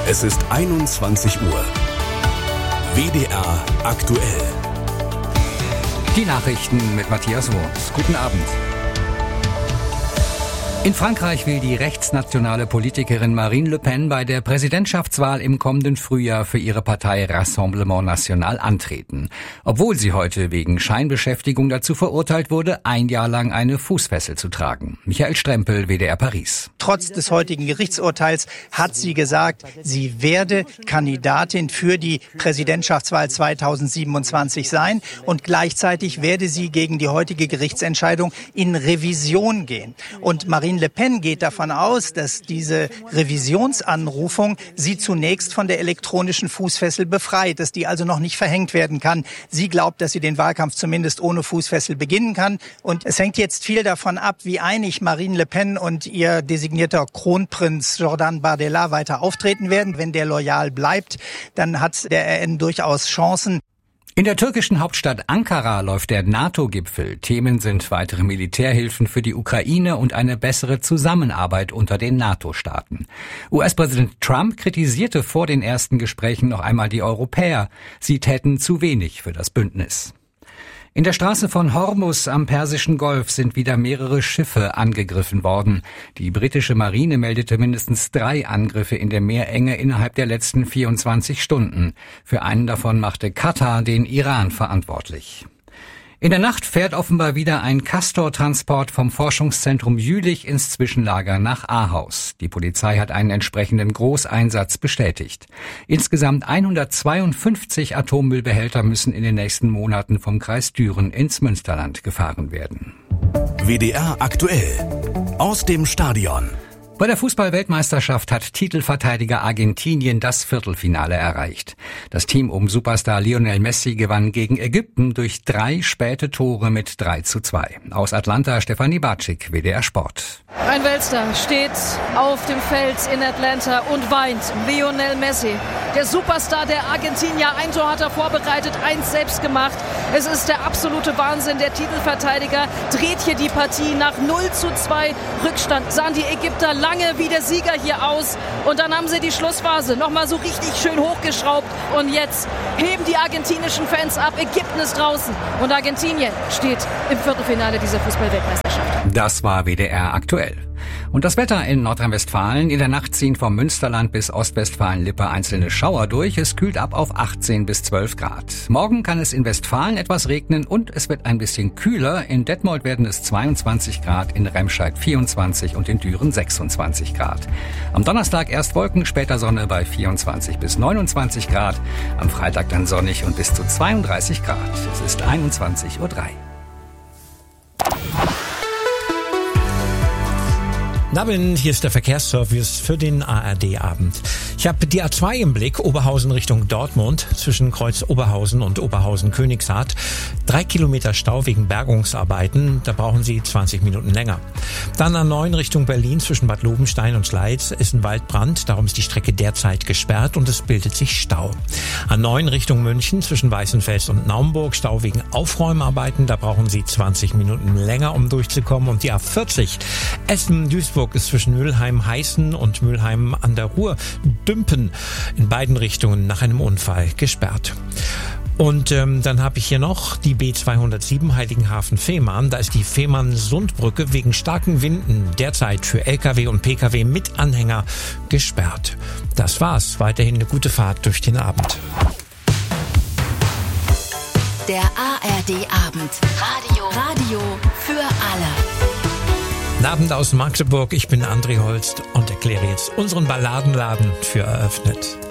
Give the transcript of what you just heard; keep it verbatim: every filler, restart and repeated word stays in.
Es ist einundzwanzig Uhr. W D R aktuell. Die Nachrichten mit Matthias Wurz. Guten Abend. In Frankreich will die rechtsnationale Politikerin Marine Le Pen bei der Präsidentschaftswahl im kommenden Frühjahr für ihre Partei Rassemblement National antreten. Obwohl sie heute wegen Scheinbeschäftigung dazu verurteilt wurde, ein Jahr lang eine Fußfessel zu tragen. Michael Strempel, W D R Paris. Trotz des heutigen Gerichtsurteils hat sie gesagt, sie werde Kandidatin für die Präsidentschaftswahl zweitausendsiebenundzwanzig sein und gleichzeitig werde sie gegen die heutige Gerichtsentscheidung in Revision gehen. Und Marine Le Pen geht davon aus, dass diese Revisionsanrufung sie zunächst von der elektronischen Fußfessel befreit, dass die also noch nicht verhängt werden kann. Sie glaubt, dass sie den Wahlkampf zumindest ohne Fußfessel beginnen kann. Und es hängt jetzt viel davon ab, wie einig Marine Le Pen und ihr designierter Kronprinz Jordan Bardella weiter auftreten werden. Wenn der loyal bleibt, dann hat der R N durchaus Chancen. In der türkischen Hauptstadt Ankara läuft der NATO-Gipfel. Themen sind weitere Militärhilfen für die Ukraine und eine bessere Zusammenarbeit unter den NATO-Staaten. U S-Präsident Trump kritisierte vor den ersten Gesprächen noch einmal die Europäer. Sie täten zu wenig für das Bündnis. In der Straße von Hormuz am Persischen Golf sind wieder mehrere Schiffe angegriffen worden. Die britische Marine meldete mindestens drei Angriffe in der Meerenge innerhalb der letzten vierundzwanzig Stunden. Für einen davon machte Katar den Iran verantwortlich. In der Nacht fährt offenbar wieder ein Castor-Transport vom Forschungszentrum Jülich ins Zwischenlager nach Ahaus. Die Polizei hat einen entsprechenden Großeinsatz bestätigt. Insgesamt hundertzweiundfünfzig Atommüllbehälter müssen in den nächsten Monaten vom Kreis Düren ins Münsterland gefahren werden. W D R aktuell. Aus dem Stadion. Bei der Fußball-Weltmeisterschaft hat Titelverteidiger Argentinien das Viertelfinale erreicht. Das Team um Superstar Lionel Messi gewann gegen Ägypten durch drei späte Tore mit drei zu zwei. Aus Atlanta Stefanie Bartschik, W D R Sport. Ein Weltstar steht auf dem Feld in Atlanta und weint. Lionel Messi, der Superstar der Argentinier. Ein Tor hat er vorbereitet, eins selbst gemacht. Es ist der absolute Wahnsinn. Der Titelverteidiger dreht hier die Partie nach null zu zwei Rückstand. Sahen die Ägypter lange wie der Sieger hier aus. Und dann haben sie die Schlussphase nochmal so richtig schön hochgeschraubt. Und jetzt heben die argentinischen Fans ab. Ägypten ist draußen. Und Argentinien steht im Viertelfinale dieser Fußball-Weltmeisterschaft. Das war W D R aktuell. Und das Wetter in Nordrhein-Westfalen. In der Nacht ziehen vom Münsterland bis Ostwestfalen-Lippe einzelne Schauer durch. Es kühlt ab auf achtzehn bis zwölf Grad. Morgen kann es in Westfalen etwas regnen und es wird ein bisschen kühler. In Detmold werden es zweiundzwanzig Grad, in Remscheid vierundzwanzig und in Düren sechsundzwanzig Grad. Am Donnerstag erst Wolken, später Sonne bei vierundzwanzig bis neunundzwanzig Grad. Am Freitag dann sonnig und bis zu zweiunddreißig Grad. Es ist einundzwanzig Uhr drei. Guten Abend, hier ist der Verkehrsservice für den A R D-Abend. Ich habe die A zwei im Blick, Oberhausen Richtung Dortmund, zwischen Kreuz Oberhausen und Oberhausen-Königshardt. Drei Kilometer Stau wegen Bergungsarbeiten, da brauchen Sie zwanzig Minuten länger. Dann A neun Richtung Berlin zwischen Bad Lobenstein und Schleiz ist ein Waldbrand, darum ist die Strecke derzeit gesperrt und es bildet sich Stau. A neun Richtung München zwischen Weißenfels und Naumburg, Stau wegen Aufräumarbeiten, da brauchen Sie zwanzig Minuten länger, um durchzukommen. Und die A vierzig Essen-Duisburg ist zwischen Mülheim-Heißen und Mülheim an der Ruhr Dümpen in beiden Richtungen nach einem Unfall gesperrt. Und ähm, dann habe ich hier noch die B zweihundertsieben Heiligenhafen-Fehmarn. Da ist die Fehmarn-Sundbrücke wegen starken Winden derzeit für L K W und P K W mit Anhänger gesperrt. Das war's. Weiterhin eine gute Fahrt durch den Abend. Der A R D-Abend. Radio. Radio für alle. Guten Abend aus Magdeburg, ich bin André Holst und erkläre jetzt unseren Balladenladen für eröffnet.